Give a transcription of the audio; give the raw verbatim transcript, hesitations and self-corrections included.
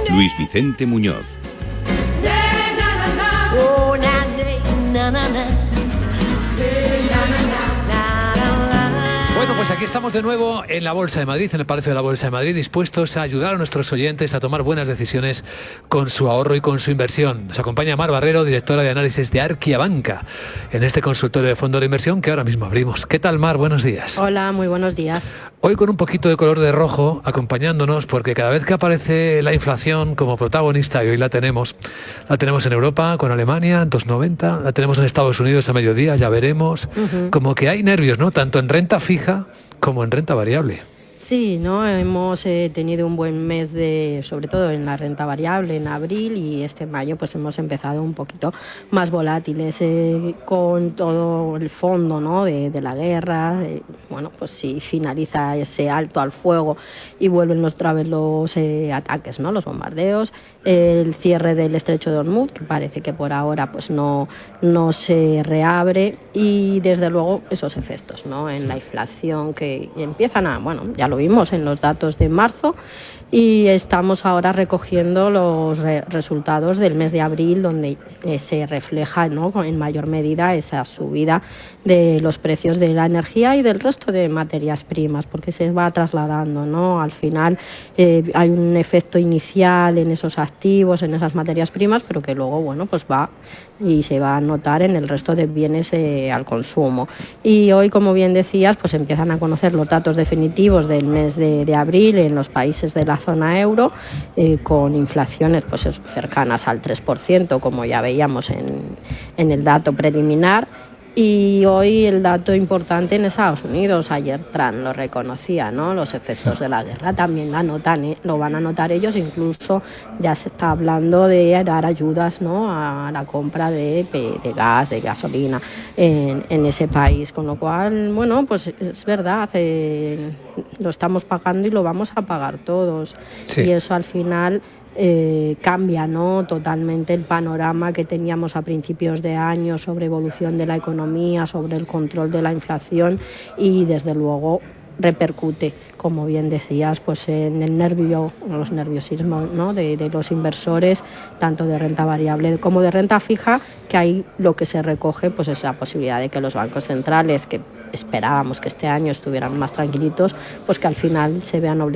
Luis Vicente Muñoz. Bueno, pues aquí estamos de nuevo en la Bolsa de Madrid, en el Palacio de la Bolsa de Madrid, dispuestos a ayudar a nuestros oyentes a tomar buenas decisiones con su ahorro y con su inversión. Nos acompaña Mar Barrero, directora de análisis de Arquia Banca, en este consultorio de fondos de inversión que ahora mismo abrimos. ¿Qué tal, Mar? Buenos días. Hola, muy buenos días. Hoy con un poquito de color de rojo, acompañándonos, porque cada vez que aparece la inflación como protagonista, y hoy la tenemos, la tenemos en Europa, con Alemania, en dos noventa, la tenemos en Estados Unidos a mediodía, ya veremos, uh-huh. Como que hay nervios, ¿no? Tanto en renta fija como en renta variable. Sí, ¿no? Hemos eh, tenido un buen mes, de, sobre todo en la renta variable, en abril, y este mayo pues hemos empezado un poquito más volátiles eh, con todo el fondo, ¿no? de, de la guerra. Eh, bueno, pues si finaliza ese alto al fuego y vuelven otra vez los eh, ataques, ¿no? Los bombardeos, eh, el cierre del estrecho de Hormuz, que parece que por ahora pues no, no se reabre, y desde luego esos efectos, ¿no? En la inflación que empiezan a, bueno, ya lo vimos en los datos de marzo, y estamos ahora recogiendo los re- resultados del mes de abril, donde eh, se refleja, ¿no? en mayor medida esa subida de los precios de la energía y del resto de materias primas, porque se va trasladando, ¿no? Al final eh, hay un efecto inicial en esos activos, en esas materias primas, pero que luego, bueno, pues va y se va a notar en el resto de bienes eh, al consumo. Y hoy, como bien decías, pues empiezan a conocer los datos definitivos del mes de, de abril en los países de la zona euro, eh, con inflaciones pues cercanas al tres por ciento, como ya veíamos en, en el dato preliminar. Y hoy el dato importante en Estados Unidos, ayer Trump lo reconocía, ¿no? Los efectos de la guerra también la notan, ¿eh? Lo van a notar ellos, incluso ya se está hablando de dar ayudas, ¿no? A la compra de, de gas, de gasolina en, en ese país, con lo cual, bueno, pues es verdad, eh, lo estamos pagando y lo vamos a pagar todos, sí. Y eso al final Eh, cambia, ¿no? Totalmente el panorama que teníamos a principios de año sobre evolución de la economía, sobre el control de la inflación, y desde luego repercute, como bien decías, pues en el nervio, los nerviosismos, ¿no? de, de los inversores, tanto de renta variable como de renta fija, que ahí lo que se recoge pues es la posibilidad de que los bancos centrales, que esperábamos que este año estuvieran más tranquilitos, pues que al final se vean obligados